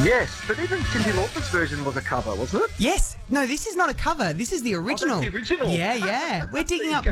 Yes, but even Cyndi Lauper's version was a cover, wasn't it? Yes. No, this is not a cover. This is the original. Oh, that's the original. Yeah. We're digging up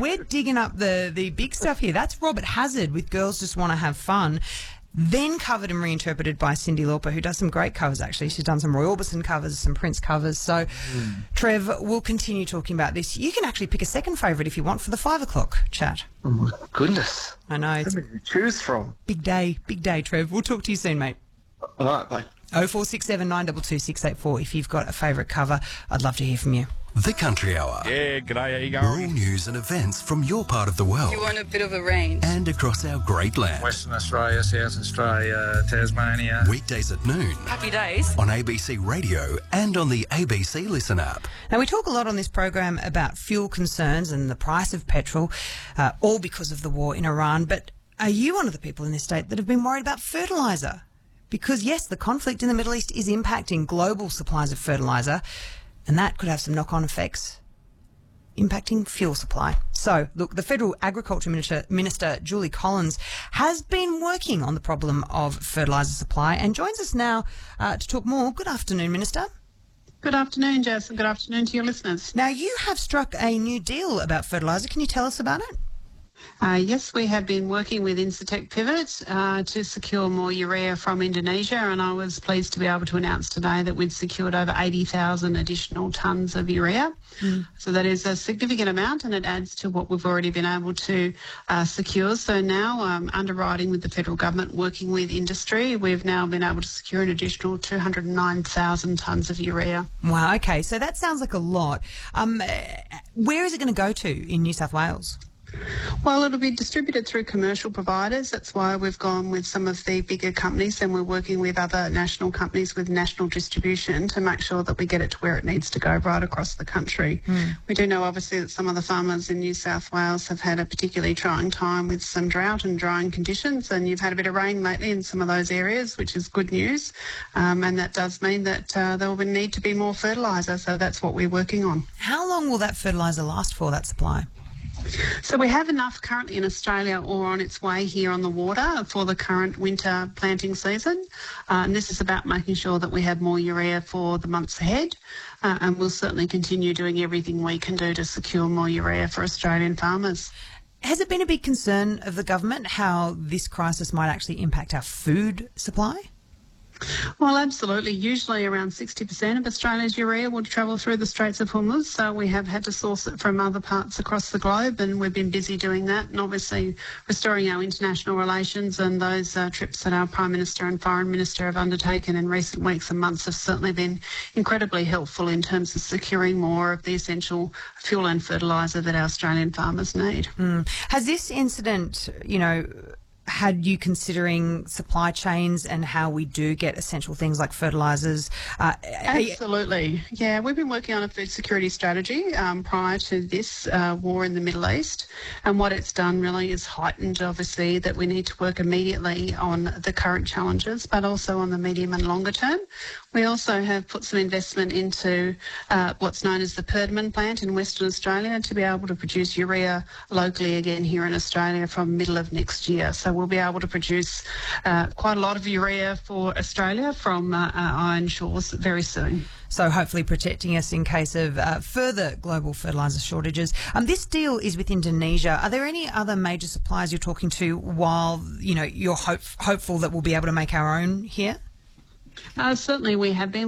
the big stuff here. That's Robert Hazard with Girls Just Want to Have Fun. Then covered and reinterpreted by Cyndi Lauper, who does some great covers, actually. She's done some Roy Orbison covers, some Prince covers. So, Trev, we'll continue talking about this. You can actually pick a second favourite if you want for the 5 o'clock chat. Oh, my goodness. I know. It's How many to choose from? big day, Trev. We'll talk to you soon, mate. All right, bye. 0467 922 684. If you've got a favourite cover, I'd love to hear from you. The Country Hour. Yeah, g'day, how you All going? news and events from your part of the world. You want a bit of a range? And across our great land. Western Australia, South Australia, Tasmania. Weekdays at noon Happy days. on ABC Radio and on the ABC Listen app. Now, we talk a lot on this program about fuel concerns and the price of petrol, all because of the war in Iran. But are you one of the people in this state that have been worried about fertiliser? Because, yes, the conflict in the Middle East is impacting global supplies of fertiliser, and that could have some knock-on effects impacting fuel supply. So, look, the Federal Agriculture Minister Julie Collins has been working on the problem of fertiliser supply and joins us now to talk more. Good afternoon, Minister. Good afternoon, Jess, and good afternoon to your listeners. Now, you have struck a new deal about fertiliser. Can you tell us about it? Yes, we have been working with Incitec Pivot to secure more urea from Indonesia, and I was pleased to be able to announce today that we'd secured over 80,000 additional tonnes of urea. So that is a significant amount, and it adds to what we've already been able to secure. So now, underwriting with the federal government, working with industry, we've now been able to secure an additional 209,000 tonnes of urea. Wow, okay, so that sounds like a lot. Where is it going to go to in New South Wales? Well, it'll be distributed through commercial providers. That's why we've gone with some of the bigger companies, and we're working with other national companies with national distribution to make sure that we get it to where it needs to go right across the country. We do know, obviously, that some of the farmers in New South Wales have had a particularly trying time with some drought and drying conditions, and you've had a bit of rain lately in some of those areas, which is good news. And that does mean that there will need to be more fertiliser, so that's what we're working on. How long will that fertiliser last for, that supply? So we have enough currently in Australia or on its way here on the water for the current winter planting season. And this is about making sure that we have more urea for the months ahead. And we'll certainly continue doing everything we can do to secure more urea for Australian farmers. Has it been a big concern of the government how this crisis might actually impact our food supply? Well, absolutely. Usually around 60% of Australia's urea will travel through the Straits of Hormuz, so we have had to source it from other parts across the globe, and we've been busy doing that, and obviously restoring our international relations, and those trips that our Prime Minister and Foreign Minister have undertaken in recent weeks and months have certainly been incredibly helpful in terms of securing more of the essential fuel and fertiliser that our Australian farmers need. Has this incident, had you considering supply chains and how we do get essential things like fertilisers? Absolutely. Yeah, we've been working on a food security strategy prior to this war in the Middle East. And what it's done really is heightened, obviously, that we need to work immediately on the current challenges, but also on the medium and longer term. We also have put some investment into what's known as the Perdaman plant in Western Australia to be able to produce urea locally again here in Australia from middle of next year. So we'll be able to produce quite a lot of urea for Australia from our iron shores very soon. So hopefully protecting us in case of further global fertiliser shortages. This deal is with Indonesia. Are there any other major suppliers you're talking to while, you're hopeful that we'll be able to make our own here? Certainly we have been.